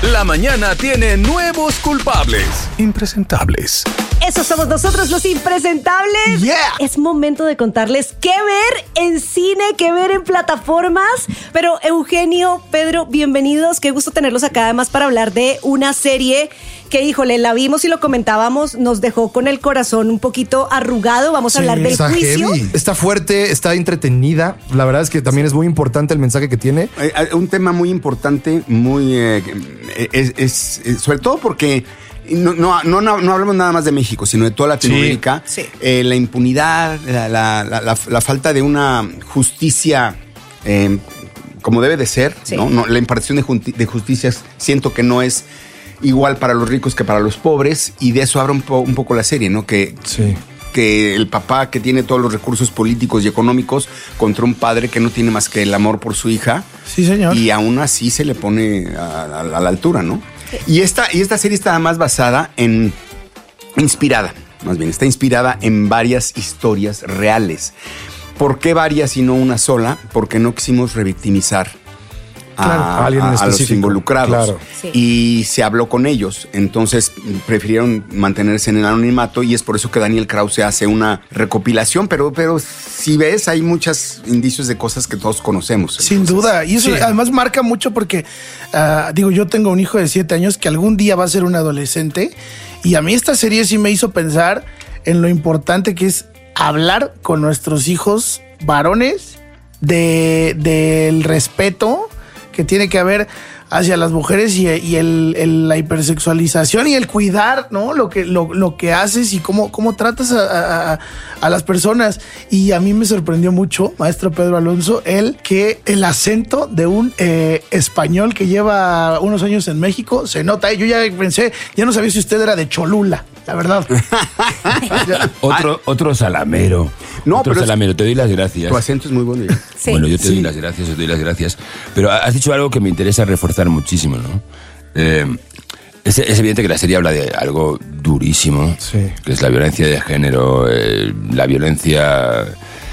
La mañana tiene nuevos culpables. Impresentables. Esos somos nosotros, los impresentables. Yeah. Es momento de contarles qué ver en cine, qué ver en plataformas. Pero Eugenio, Pedro, bienvenidos. Qué gusto tenerlos acá, además, para hablar de una serie que, híjole, la vimos y lo comentábamos, nos dejó con el corazón un poquito arrugado. Vamos a hablar del está juicio. Heavy. Está fuerte, está entretenida. La verdad es que también es muy importante el mensaje que tiene. Un tema muy importante, muy sobre todo porque no hablamos nada más de México, sino de toda Latinoamérica. Sí. La impunidad, la falta de una justicia como debe de ser, Sí. ¿no? La impartición de justicia siento que no es igual para los ricos que para los pobres, y de eso habla un poco la serie, ¿no? Que el papá que tiene todos los recursos políticos y económicos contra un padre que no tiene más que el amor por su hija. Sí, señor. Y aún así se le pone a la altura, ¿no? Y esta serie está más basada está inspirada en varias historias reales. ¿Por qué varias y no una sola? Porque no quisimos revictimizar a los involucrados. Claro. Sí. Y se habló con ellos. Entonces prefirieron mantenerse en el anonimato, y es por eso que Daniel Krause hace una recopilación. Pero si ves, hay muchos indicios de cosas que todos conocemos. Sin duda. Y eso además marca mucho porque, yo tengo un hijo de 7 años que algún día va a ser un adolescente. Y a mí esta serie sí me hizo pensar en lo importante que es hablar con nuestros hijos varones del respeto que tiene que haber hacia las mujeres y la hipersexualización y el cuidar, ¿no? Lo que haces y cómo tratas a las personas. Y a mí me sorprendió mucho, maestro Pedro Alonso, el acento de un español que lleva unos años en México se nota. Yo ya pensé, ya no sabía si usted era de Cholula, la verdad. Otro salamero. No, otro pero salamero. Te doy las gracias. Tu acento es muy bonito. Sí. Bueno, yo te doy las gracias. Pero has dicho algo que me interesa reforzar muchísimo, ¿no? Es evidente que la serie habla de algo durísimo, que es la violencia de género, la violencia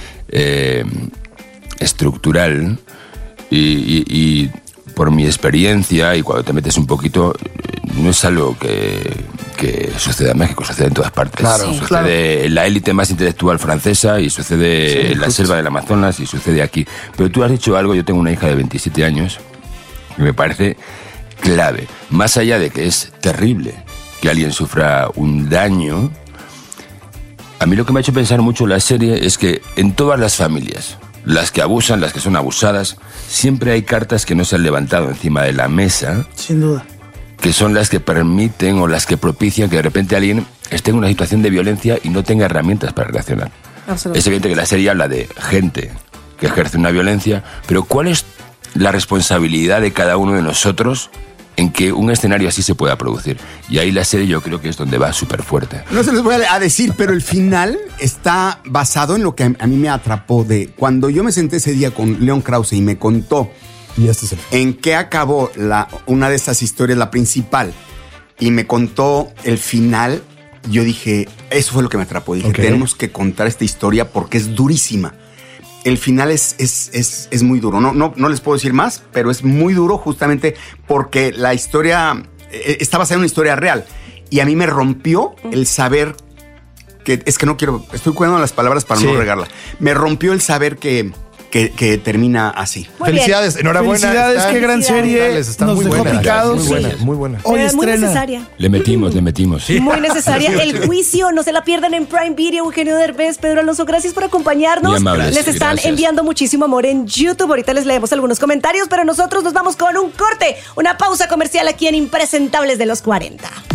estructural, y por mi experiencia, y cuando te metes un poquito, no es algo que sucede en México, sucede en todas partes. Claro, sucede en la élite más intelectual francesa, y sucede en la selva del Amazonas, y sucede aquí. Pero tú has dicho algo, yo tengo una hija de 27 años, que me parece clave. Más allá de que es terrible que alguien sufra un daño, a mí lo que me ha hecho pensar mucho la serie es que en todas las familias, las que abusan, las que son abusadas, siempre hay cartas que no se han levantado encima de la mesa, Sin duda. que son las que permiten o las que propician que de repente alguien esté en una situación de violencia y no tenga herramientas para reaccionar. Es evidente que la serie habla de gente que ejerce una violencia, pero ¿cuál es la responsabilidad de cada uno de nosotros en que un escenario así se pueda producir? Y ahí la serie yo creo que es donde va súper fuerte. No se les voy a decir, pero el final está basado en lo que a mí me atrapó de cuando yo me senté ese día con León Krause y me contó Y este es el... en qué acabó una de estas historias, la principal, y me contó el final. Yo dije, eso fue lo que me atrapó. Dije, tenemos que contar esta historia porque es durísima. El final es muy duro. No les puedo decir más, pero es muy duro justamente porque la historia está basada en una historia real. Y a mí me rompió el saber que... Es que no quiero... Estoy cuidando las palabras para no regarla. Me rompió el saber que termina así. Muy Felicidades, bien. enhorabuena. Felicidades, qué gran serie. Está Nos muy dejó buena, picados. muy buena. Hoy Muy estrena. necesaria. Le metimos. Muy necesaria. El juicio, no se la pierdan en Prime Video. Eugenio Derbez, Pedro Alonso, gracias por acompañarnos. Muy amables, Les están gracias. enviando muchísimo amor en YouTube. Ahorita les leemos algunos comentarios, pero nosotros nos vamos con un corte, una pausa comercial aquí en Impresentables de los 40.